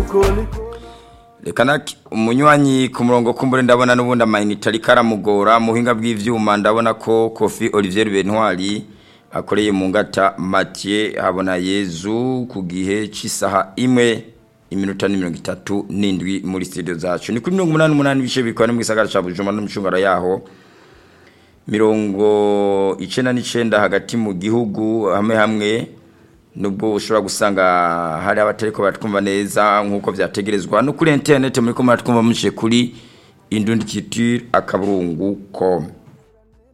Rekana umunywanyi ku murongo kumbure ndabona nubundi amayinite ari karamugora muhinga bw'ivyuma ndabona ko Kofi Olivier Bentwari akoreye mu ngata Mathieu habona Yezu ku gihe c'isaha imwe iminota 37 muri studio zacu ni kuri 88 bishe bikwana mu gisagara ca Bujumbura no mucungara yaho 99 hagati mu gihugu hamwe nubwo ushobora gusanga hari abatariko batwumva neza nkuko vyategerezwa no kuri internet muri ko matwumva mushe kuri Indundi Culture akaburungu.com